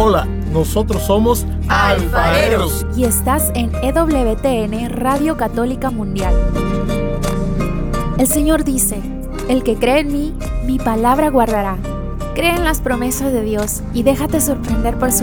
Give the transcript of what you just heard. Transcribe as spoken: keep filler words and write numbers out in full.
Hola, nosotros somos Alfareros. Y estás en E W T N Radio Católica Mundial. El Señor dice: el que cree en mí, mi palabra guardará. Cree en las promesas de Dios y déjate sorprender por su